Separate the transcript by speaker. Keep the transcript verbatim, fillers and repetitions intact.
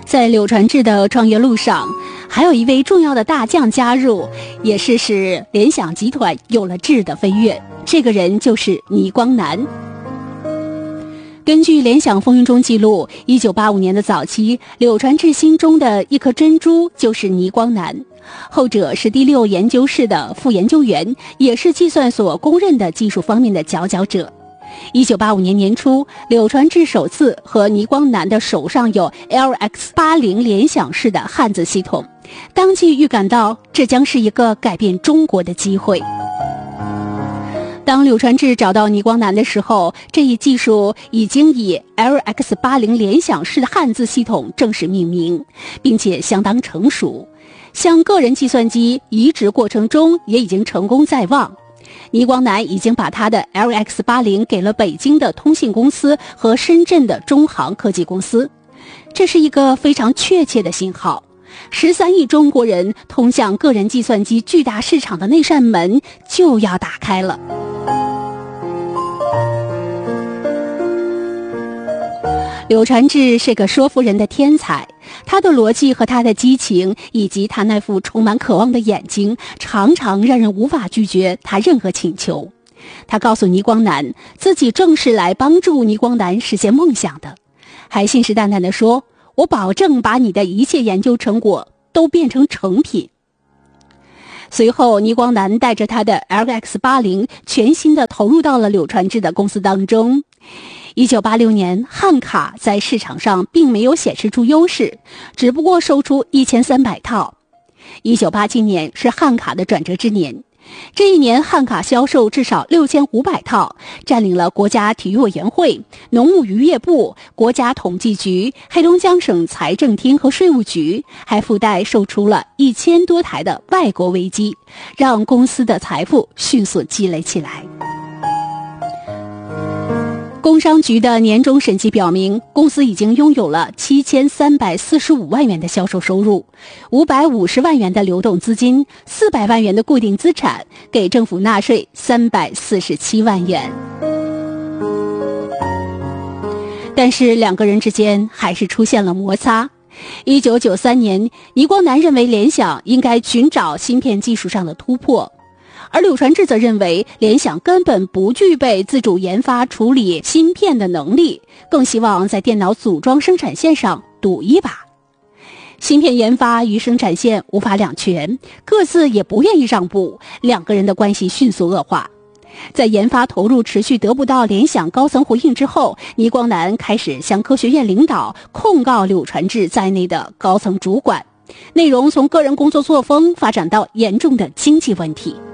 Speaker 1: 在柳传志的创业路上，还有一位重要的大将加入，也是使联想集团有了质的飞跃。这个人就是倪光南。根据联想风云中记录，一九八五年的早期，柳传志心中的一颗珍珠就是倪光南，后者是第六研究室的副研究员，也是计算所公认的技术方面的佼佼者。一九八五年年初，柳传志首次和倪光南的手上有 L X 八十 联想式的汉字系统，当即预感到这将是一个改变中国的机会。当柳传志找到倪光南的时候，这一技术已经以 L X 八十 联想式的汉字系统正式命名，并且相当成熟，向个人计算机移植过程中也已经成功在望。倪光南已经把他的 L X 八十 给了北京的通信公司和深圳的中航科技公司，这是一个非常确切的信号。十三亿中国人通向个人计算机巨大市场的那扇门就要打开了。柳传志是个说服人的天才，他的逻辑和他的激情，以及他那副充满渴望的眼睛，常常让人无法拒绝他任何请求。他告诉倪光南，自己正是来帮助倪光南实现梦想的，还信誓旦旦地说，我保证把你的一切研究成果都变成成品。随后，倪光南带着他的 L X 八十 全心地投入到了柳传志的公司当中。一九八六年，汉卡在市场上并没有显示出优势，只不过售出一千三百套。一九八七年是汉卡的转折之年，这一年汉卡销售至少六千五百套，占领了国家体育委员会、农牧渔业部、国家统计局、黑龙江省财政厅和税务局，还附带售出了一千多台的外国微机，让公司的财富迅速积累起来。工商局的年终审计表明，公司已经拥有了七千三百四十五万元的销售收入，五百五十万元的流动资金，四百万元的固定资产，给政府纳税三百四十七万元。但是两个人之间还是出现了摩擦。一九九三年，倪光南认为联想应该寻找芯片技术上的突破，而柳传志则认为联想根本不具备自主研发处理芯片的能力，更希望在电脑组装生产线上赌一把。芯片研发与生产线无法两全，各自也不愿意让步，两个人的关系迅速恶化。在研发投入持续得不到联想高层回应之后，倪光南开始向科学院领导控告柳传志在内的高层主管，内容从个人工作作风发展到严重的经济问题。